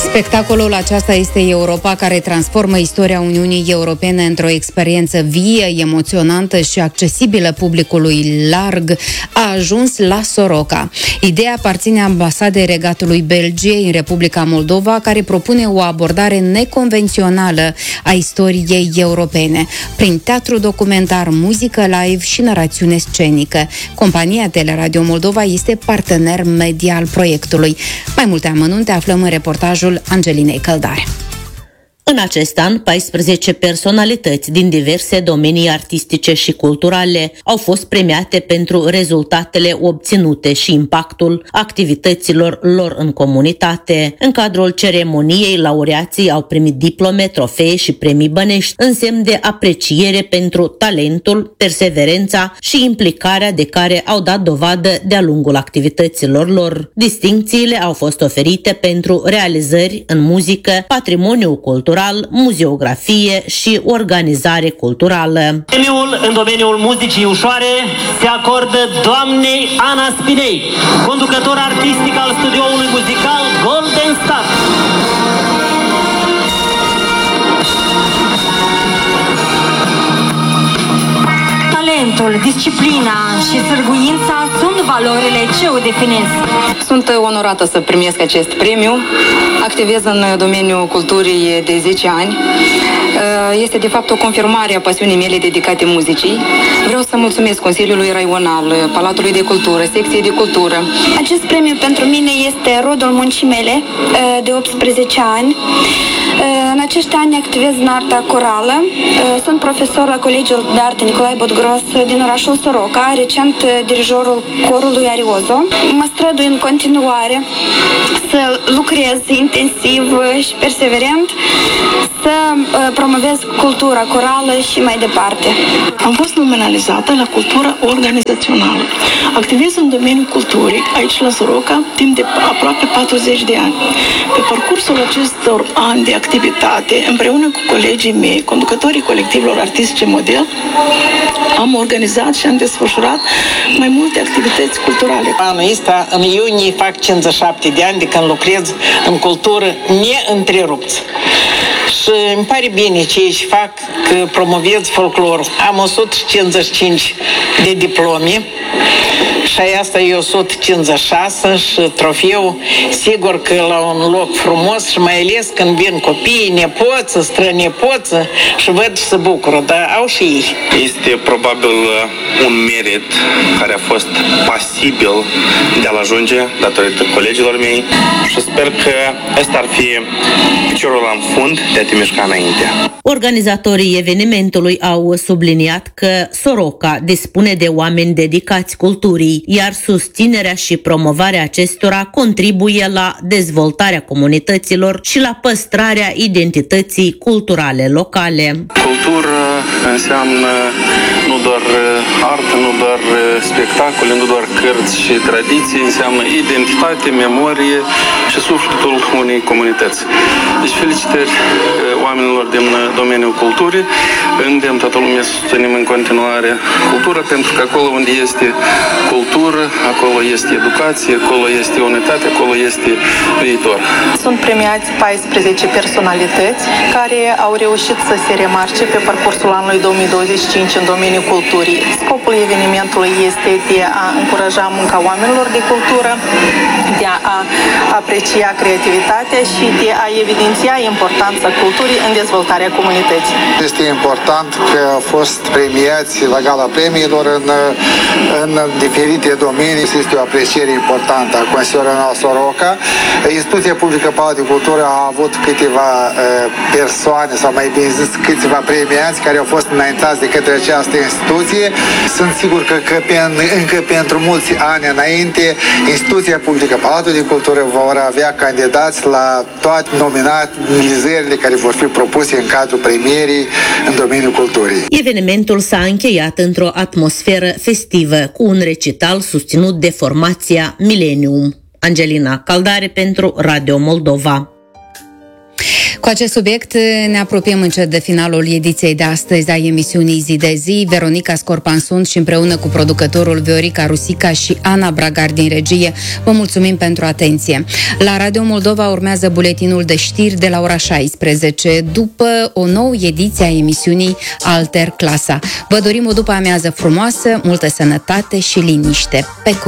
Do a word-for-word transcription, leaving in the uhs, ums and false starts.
Spectacolul aceasta este Europa, care transformă istoria Uniunii Europene într-o experiență vie, emoționantă și accesibilă publicului larg, a ajuns la Soroca. Ideea aparține Ambasadei Regatului Belgiei în Republica Moldova, care propune o abordare neconvențională a istoriei europene, prin teatru documentar, muzică live și narațiune scenică. Compania Teleradio Moldova este partener media al proiectului. Mai multe amănunte aflăm în reportajul Angelinei Căldare. În acest an, paisprezece personalități din diverse domenii artistice și culturale au fost premiate pentru rezultatele obținute și impactul activităților lor în comunitate. În cadrul ceremoniei, laureații au primit diplome, trofee și premii bănești, în semn de apreciere pentru talentul, perseverența și implicarea de care au dat dovadă de-a lungul activităților lor. Distincțiile au fost oferite pentru realizări în muzică, patrimoniu cultural, muzeografie și organizare culturală. Premiul în domeniul muzicii ușoare se acordă doamnei Ana Spinei, conducător artistic al studioului muzical Golden Star. Talentul, disciplina și sârguința sunt valorile ce o definesc. Sunt onorată să primesc acest premiu. Activez în domeniul culturii de zece ani. Este de fapt o confirmare a pasiunii mele dedicate muzicii. Vreau să mulțumesc Consiliului Raional, Palatului de Cultură, Secției de Cultură. Acest premiu pentru mine este rodul muncii mele de optsprezece ani. În acești ani activez în arta corală. Sunt profesor la Colegiul de Arte Nicolae Botgros din orașul Soroca, recent dirijorul corului Ariozo. Mă strădui în continuare să lucrez intensiv și perseverent, să promovez cultura corală și mai departe. Am fost nominalizată la cultura organizațională. Activez în domeniul culturii aici la Soroca timp de aproape patruzeci de ani. Pe parcursul acestor ani de activitate, împreună cu colegii mei, conducătorii colectivelor artistice model, am organizat și am desfășurat mai multe activități culturale. Anul ăsta, în iunie, fac cincizeci și șapte de ani de când lucrez în cultură neîntrerupt. Și îmi pare bine ce aici fac, că promovez folclor. Am o sută cincizeci și cinci de diplome și asta e o sută cincizeci și șase și trofeu, sigur că la un loc frumos și mai ales când vin copiii, nepoță, strănepoță și văd și se bucură, dar au și ei. Este probabil un merit care a fost pasibil de a-l ajunge datorită colegilor mei și sper că ăsta ar fi piciorul în fund de a te mișca înainte. Organizatorii evenimentului au subliniat că Soroca dispune de oameni dedicați culturii, iar susținerea și promovarea acestora contribuie la dezvoltarea comunităților și la păstrarea identității culturale locale. Cultură înseamnă nu doar artă, nu doar spectacole, nu doar cărți și tradiții, înseamnă identitate, memorie și sufletul unei comunități. Deci felicitări oamenilor din domeniul culturii, îndemn toată lumea să susținem în continuare cultura, pentru că acolo unde este cultură, acolo este educație, acolo este unitate, acolo este viitor. Sunt premiați paisprezece personalități care au reușit să se remarce pe parcursul anului două mii douăzeci și cinci în domeniul culturii. Scopul evenimentului este de a încuraja munca oamenilor de cultură, de a aprecia creativitatea și de a evidenția importanța culturii în dezvoltarea comunității. Este important că au fost premiați la gala premiilor în, în diferite domenii. Este o apreciere importantă a Consiliului Raional Soroca. Instituția Publică Palat de Cultură a avut câteva persoane, sau mai bine zis, câțiva premiați care au fost înaintați de către această instituție. Sunt sigur că, că pe, încă pentru mulți ani înainte, Instituția Publică Palatul de Cultură vor avea candidați la toate nominalizările care vor fi propuse în cadrul premierii în domeniul culturii. Evenimentul s-a încheiat într-o atmosferă festivă, cu un recital susținut de formația Millennium. Angelina Căldare pentru Radio Moldova. Cu acest subiect ne apropiem încet de finalul ediției de astăzi a emisiunii Zi de Zi. Veronica Scorpan sunt și împreună cu producătorul Viorica Rusica și Ana Bragar din regie vă mulțumim pentru atenție. La Radio Moldova urmează buletinul de știri de la ora șaisprezece, după o nouă ediție a emisiunii Alter Clasa. Vă dorim o după amiază frumoasă, multă sănătate și liniște. Pe curând!